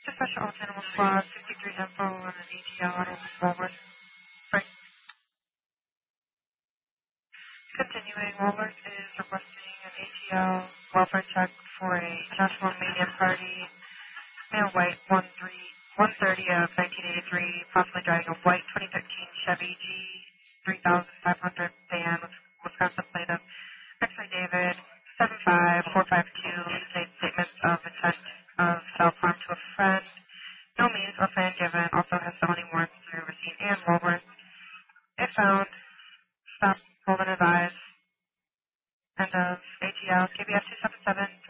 To Special Alt Animal Squad, 63 info on an ATL out of Walworth. Right. Continuing, Walworth is requesting an ATL welfare check for a National Medium Party, male white, 130 of 1983, possibly driving a white 2013 Chevy G3500 van with Wisconsin plate of X-Ray David 75452, made statements of intent of self-harm to a friend. No means or plan given. Also has felony warrants through Racine and Walworth. If found, stop, hold and advise. End of ATL, KBS 277.